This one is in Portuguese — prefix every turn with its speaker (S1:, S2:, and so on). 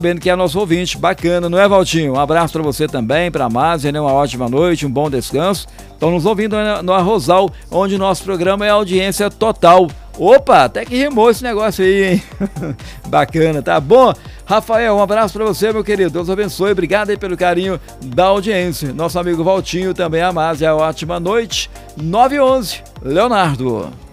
S1: Sabendo que é nosso ouvinte, bacana, não é, Valtinho? Um abraço para você também, para a Másia, né? Uma ótima noite, um bom descanso. Estão nos ouvindo no Arrozal, onde nosso programa é audiência total. Opa, até que rimou esse negócio aí, hein? Bacana, tá bom? Rafael, um abraço para você, meu querido. Deus abençoe, obrigado aí pelo carinho da audiência. Nosso amigo Valtinho também, a Másia, ótima noite. 9h11, Leonardo.